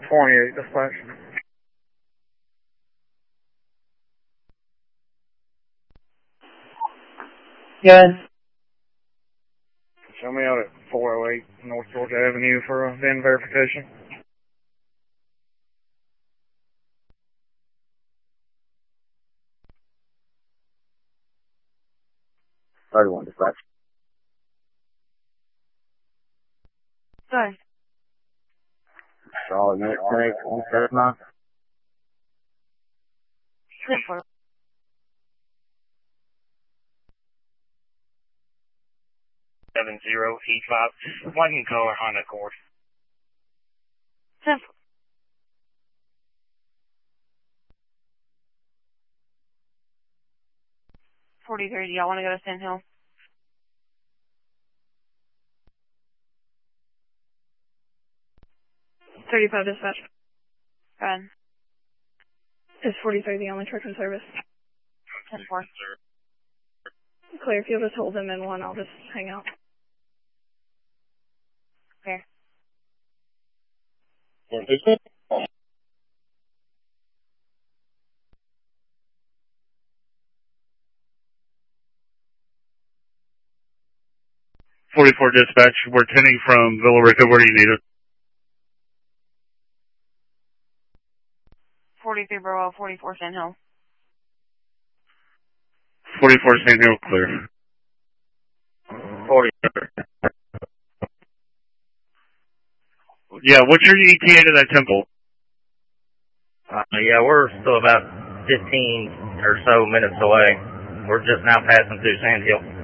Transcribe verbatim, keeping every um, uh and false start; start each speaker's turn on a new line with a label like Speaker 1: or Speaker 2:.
Speaker 1: twenty-eight, dispatch.
Speaker 2: Good.
Speaker 1: Show me out at four oh eight North Georgia Avenue for a V I N verification.
Speaker 2: thirty-one, dispatch.
Speaker 3: Sorry.
Speaker 2: Charlotte, minute ten eight, one seven nine.
Speaker 3: ten four.
Speaker 4: Seven zero eight five. White and color Honda Accord.
Speaker 3: ten four. forty-three, do y'all want to go to Sand Hill?
Speaker 5: thirty-five, dispatch.
Speaker 3: Go ahead.
Speaker 5: Is forty-three the only truck in service?
Speaker 3: ten four.
Speaker 5: Clear, if you'll just hold them in one, I'll just hang out.
Speaker 3: Clear.
Speaker 6: forty-four dispatch, we're tending from Villa Rica. Where do you need it?
Speaker 3: forty-three Burwell, forty-four Sand Hill.
Speaker 6: forty-four Sand Hill, clear.
Speaker 2: forty.
Speaker 6: Yeah, what's your E T A to that temple?
Speaker 2: Uh, yeah, we're still about fifteen or so minutes away. We're just now passing through Sand Hill.